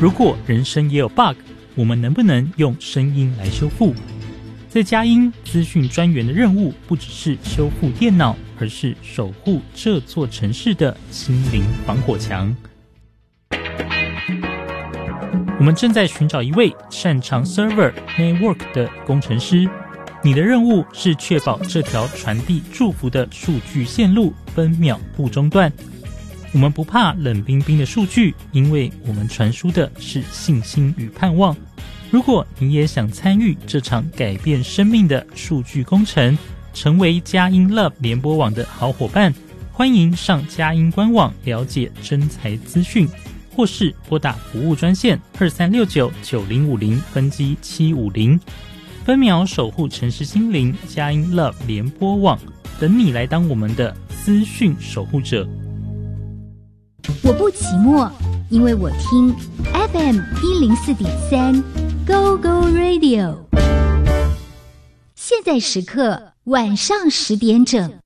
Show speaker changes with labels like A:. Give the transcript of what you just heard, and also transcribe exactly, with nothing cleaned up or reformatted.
A: 如果人生也有 bug， 我们能不能用声音来修复？在佳音资讯专员的任务不只是修复电脑，而是守护这座城市的心灵防火墙。我们正在寻找一位擅长 server network 的工程师，你的任务是确保这条传递祝福的数据线路分秒不中断。我们不怕冷冰冰的数据，因为我们传输的是信心与盼望。如果你也想参与这场改变生命的数据工程，成为佳音 Love 联播网的好伙伴，欢迎上佳音官网了解征才资讯，或是拨打服务专线二三六九九零五零分机七五零，分秒守护城市心灵，佳音 Love 联播网，等你来当我们的资讯守护者。
B: 我不寂寞，因为我听 F M 一零四点三 Go Go Radio。现在时刻晚上十点整。